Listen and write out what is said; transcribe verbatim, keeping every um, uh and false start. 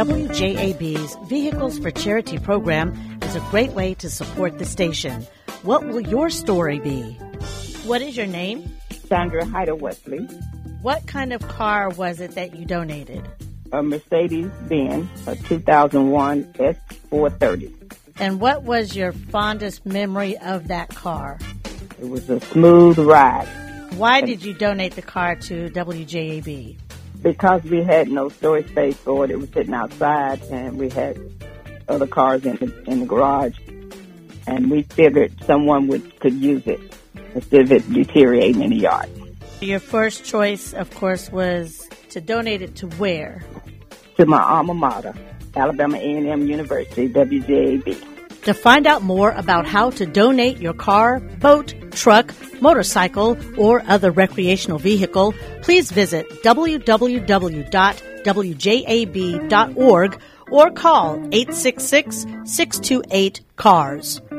W J A B's Vehicles for Charity program is a great way to support the station. What will your story be? What is your name? Sandra Hyder Wesley. What kind of car was it that you donated? A Mercedes-Benz, a two thousand one S four thirty. And what was your fondest memory of that car? It was a smooth ride. Why did you donate the car to W J A B? Because we had no storage space for it. It was sitting outside, and we had other cars in the, in the garage. And we figured someone would could use it instead of it deteriorating in the yard. Your first choice, of course, was to donate it to where? To my alma mater, Alabama A and M University, W J A B. To find out more about how to donate your car, boat, truck, motorcycle, or other recreational vehicle, please visit w w w dot w j a b dot org or call eight six six, six two eight, C A R S.